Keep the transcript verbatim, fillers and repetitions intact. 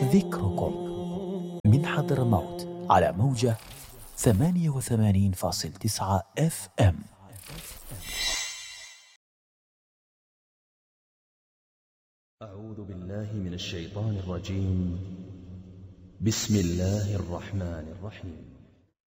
ذكركم من حضرموت على موجة ثمانية وثمانين فاصل تسعة اف ام. أعوذ بالله من الشيطان الرجيم. بسم الله الرحمن الرحيم.